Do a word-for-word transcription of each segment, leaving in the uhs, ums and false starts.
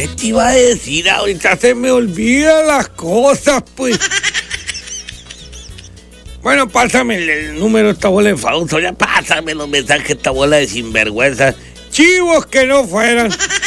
¿Qué te iba a decir? Ahorita se me olvidan las cosas, pues. Bueno, pásame el, el número de esta bola de Fausto. Ya pásame los mensajes de esta bola de sinvergüenza. Chivos que no fueran.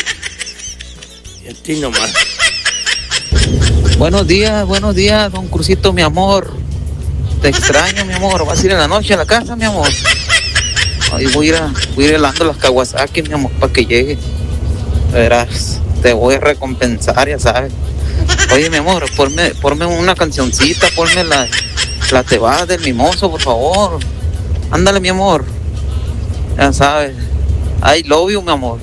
Y a ti nomás. Buenos días, buenos días, don Crucito, mi amor. Te extraño, mi amor. ¿Vas a ir en la noche a la casa, mi amor? Ahí voy a ir, a, voy a ir helando las Kawasaki, mi amor, para que llegue. Verás, te voy a recompensar, ya sabes. Oye, mi amor, ponme, ponme una cancioncita, ponme la, la Te vas del Mimoso, por favor. Ándale, mi amor. Ya sabes. I love you, mi amor.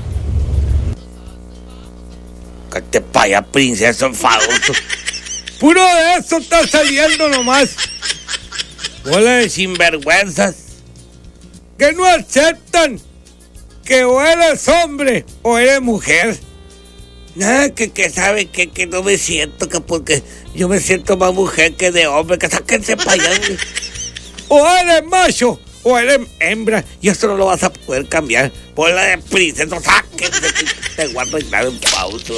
Que te paya, princeso enfadoso. Puro de eso está saliendo nomás. Bola de sinvergüenzas. Que no aceptan que o eres hombre o eres mujer. Nada, que, que sabe que, que no me siento, que porque yo me siento más mujer que de hombre, que sáquense para allá. O eres macho o eres hembra, y eso no lo vas a poder cambiar. Bola de princesa, sáquense, te voy a arreglar en pausa.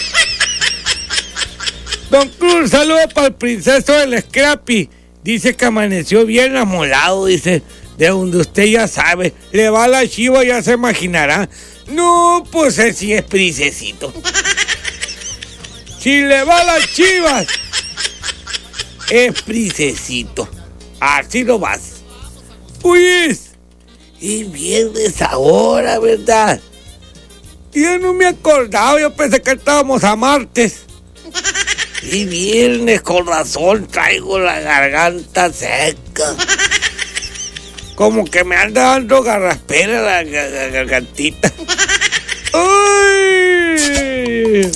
Don Cruz, saludo para el princeso del Scrappy. Dice que amaneció bien amolado, dice, de donde usted ya sabe. Le va a la chiva, ya se imaginará. No, pues él sí es princesito. Si le va a las chivas, es princesito. Así lo vas. Pues, es viernes ahora, ¿verdad? Yo no me acordaba, yo pensé que estábamos a martes. Y viernes, con razón, traigo la garganta seca. Como que me anda dando garraspera la, la, la gargantita. ¡Ay!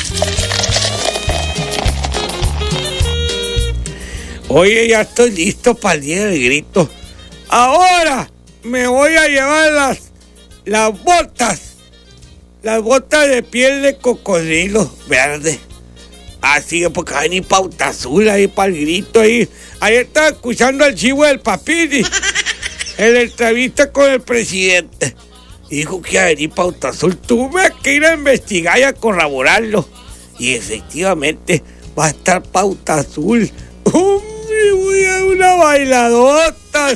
Oye, ya estoy listo para el día del grito. Ahora me voy a llevar las, las botas. Las botas de piel de cocodrilo verde. Así es, porque hay ni pauta azul ahí para el grito ahí. Ahí estaba escuchando al chivo del Papini en la entrevista con el presidente. Dijo que iba a venir pauta azul. Tuve que ir a investigar y a corroborarlo. Y efectivamente va a estar pauta azul. ¡Hombre, voy a una bailadota!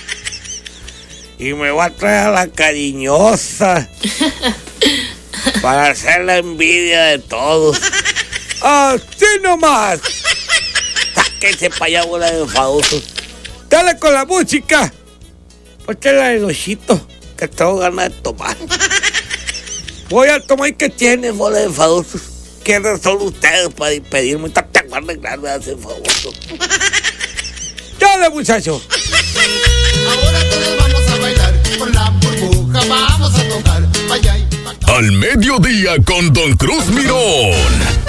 Y me va a traer a la cariñosa para hacer la envidia de todos. ¡Así nomás! ¡Sáquense para allá, bola de enfadosos! ¡Dale con la música! Ponte la de Lochito, que tengo ganas de tomar. Voy a tomar. ¿Qué tienes, bola de enfadosos? ¿Quiénes son ustedes para impedirme? ¿Te acuerdas de claro, me hacen famoso? ¡Dale, muchacho! Ahora todos vamos a bailar, con la burbuja vamos a tocar. Vaya y Al mediodía con Don Cruz Mirón.